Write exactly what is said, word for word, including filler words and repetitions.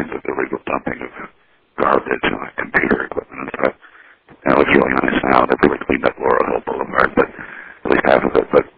times of illegal dumping of garbage and like computer equipment and stuff. And it looks really nice now. They've really cleaned up Laurel Hill Boulevard, but at least half of it. But